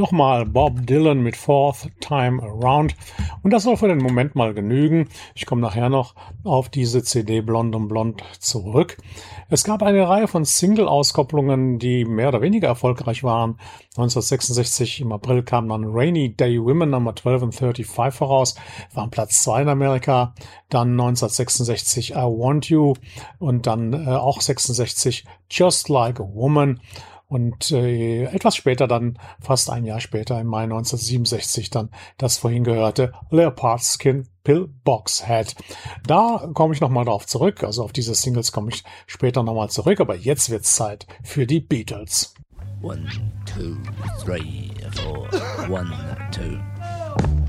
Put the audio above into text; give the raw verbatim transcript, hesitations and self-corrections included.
Nochmal Bob Dylan mit Fourth Time Around. Und das soll für den Moment mal genügen. Ich komme nachher noch auf diese C D Blond und Blond zurück. Es gab eine Reihe von Single-Auskopplungen, die mehr oder weniger erfolgreich waren. neunzehnhundertsechsundsechzig im April kam dann Rainy Day Women Nummer zwölf und fünfunddreißig voraus, war Platz zwei in Amerika. Dann neunzehnhundertsechsundsechzig I Want You und dann äh, auch sechsundsechzig Just Like a Woman. Und äh, etwas später dann, fast ein Jahr später, im Mai neunzehnhundertsiebenundsechzig, dann das vorhin gehörte Leopard Skin Pill Box Head. Da komme ich nochmal drauf zurück, also auf diese Singles komme ich später nochmal zurück, aber jetzt wird's Zeit für die Beatles. One, two, three, four, one, two.